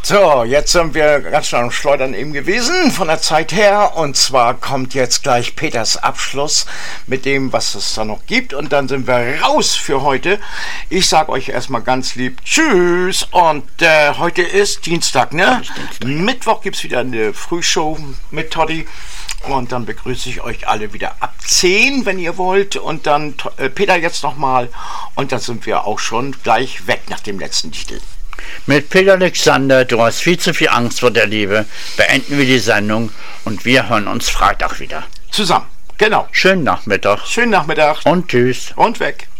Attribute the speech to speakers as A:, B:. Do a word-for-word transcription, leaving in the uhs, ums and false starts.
A: So, jetzt sind wir ganz schön am Schleudern eben gewesen von der Zeit her, und zwar kommt jetzt gleich Peters Abschluss mit dem, was es da noch gibt, und dann sind wir raus für heute. Ich sag euch erstmal ganz lieb Tschüss, und äh, heute ist Dienstag, ne? Dienstag. Mittwoch gibt's wieder eine Frühshow mit Toddy, und dann begrüße ich euch alle wieder ab zehn, wenn ihr wollt, und dann äh, Peter jetzt nochmal, und dann sind wir auch schon gleich weg nach dem letzten Titel.
B: Mit Peter Alexander, du hast viel zu viel Angst vor der Liebe, beenden wir die Sendung und wir hören uns Freitag wieder.
A: Zusammen, genau.
B: Schönen Nachmittag.
A: Schönen Nachmittag.
B: Und tschüss.
A: Und weg.